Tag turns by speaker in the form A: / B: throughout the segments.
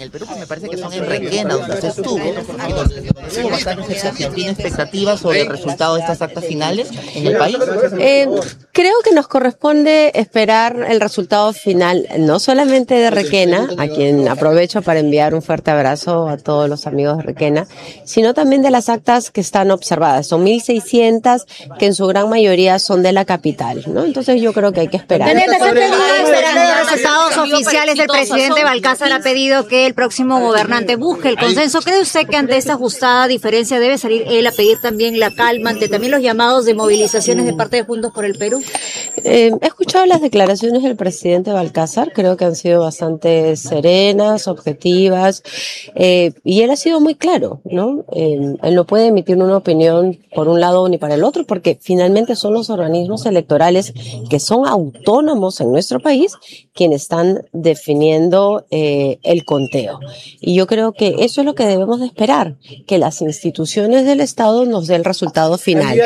A: el Perú, que me parece que son en Requena, donde se estuvo, y donde tiene expectativas sobre el resultado de estas actas finales en el país.
B: Creo que nos corresponde esperar el resultado final, no solamente de Requena, a quien aprovecho para enviar un fuerte abrazo a todos los amigos de Requena, sino también de las actas que están observadas. Son 1.600, que en su gran mayoría son de la capital, ¿no? Entonces yo creo que hay que esperar.
C: Esperando los resultados oficiales, el presidente Balcázar ha pedido que el próximo gobernante busque el consenso. ¿Cree usted que ante esta ajustada diferencia debe salir él a pedir también la calma ante también los llamados de movilizaciones de parte de Juntos por el Perú?
B: He escuchado las declaraciones del presidente Balcázar, creo que han sido bastante serenas, objetivas, y él ha sido muy claro, ¿no? Él no puede emitir una opinión por un lado ni para el otro, porque finalmente son los organismos electorales que son autónomos en nuestro país quienes están definiendo el conteo. Y yo creo que eso es lo que debemos de esperar, que las instituciones del Estado nos den el resultado final.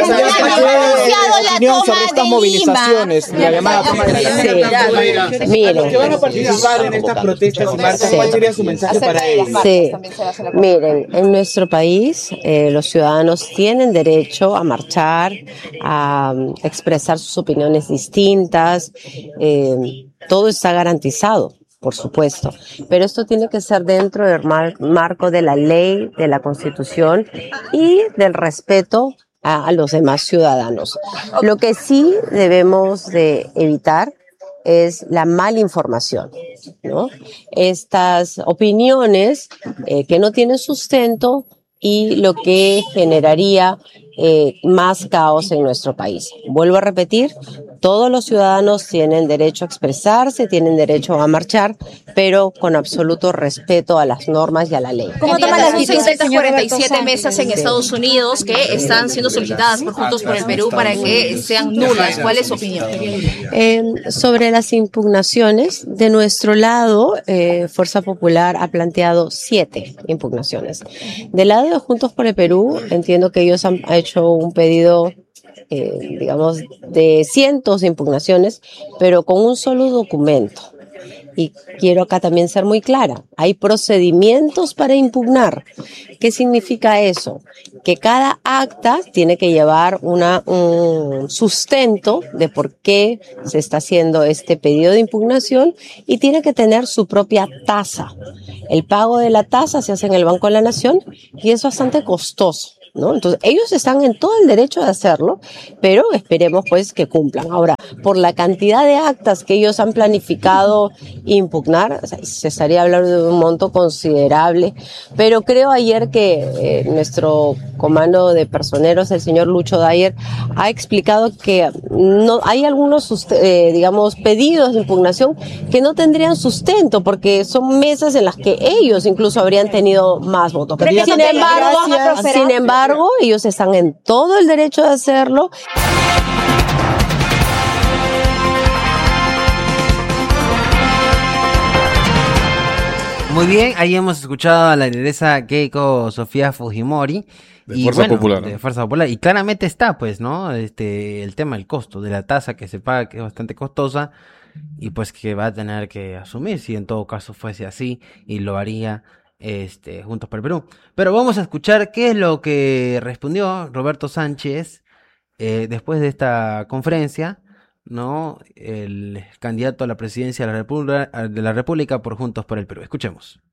D: Sobre estas movilizaciones, la llamada toma de Lima.
B: Miren,
D: los que van a participar en estas protestas y marchas, ¿cuál sería su mensaje para ellos?
B: Sí, miren, en nuestro país los ciudadanos tienen derecho a marchar, a expresar sus opiniones distintas, todo está garantizado. Por supuesto, pero esto tiene que ser dentro del marco de la ley, de la Constitución y del respeto a los demás ciudadanos. Lo que sí debemos de evitar es la mala información, ¿no? Estas opiniones que no tienen sustento y lo que generaría más caos en nuestro país. Vuelvo a repetir, todos los ciudadanos tienen derecho a expresarse, tienen derecho a marchar, pero con absoluto respeto a las normas y a la ley.
E: ¿Cómo toman las 647 mesas en Estados Unidos que están siendo solicitadas por Juntos por el Perú para que sean nulas? ¿Cuál es su opinión?
B: Sobre las impugnaciones, de nuestro lado, Fuerza Popular ha planteado 7 impugnaciones. Del lado de Juntos por el Perú, entiendo que ellos han hecho un pedido, digamos, de cientos de impugnaciones, pero con un solo documento. Y quiero acá también ser muy clara, hay procedimientos para impugnar. ¿Qué significa eso? Que cada acta tiene que llevar un sustento de por qué se está haciendo este pedido de impugnación y tiene que tener su propia tasa. El pago de la tasa se hace en el Banco de la Nación y es bastante costoso, ¿no? Entonces, ellos están en todo el derecho de hacerlo, pero esperemos pues que cumplan. Ahora, por la cantidad de actas que ellos han planificado impugnar, o sea, se estaría hablando de un monto considerable, pero creo ayer que nuestro comando de personeros, el señor Lucho Dyer, ha explicado que no hay algunos, digamos, pedidos de impugnación que no tendrían sustento, porque son mesas en las que ellos incluso habrían tenido más votos. Sin embargo, ellos están en todo el derecho de hacerlo.
F: Muy bien, ahí hemos escuchado a la lideresa Keiko Sofía Fujimori.
G: De Fuerza Popular.
F: De Fuerza Popular. Y claramente está, pues, ¿no? El tema del costo, de la tasa que se paga, que es bastante costosa, y pues que va a tener que asumir si en todo caso fuese así, y lo haría Juntos por el Perú. Pero vamos a escuchar qué es lo que respondió Roberto Sánchez después de esta conferencia, ¿no? El candidato a la presidencia de la República por Juntos por el Perú. Escuchemos.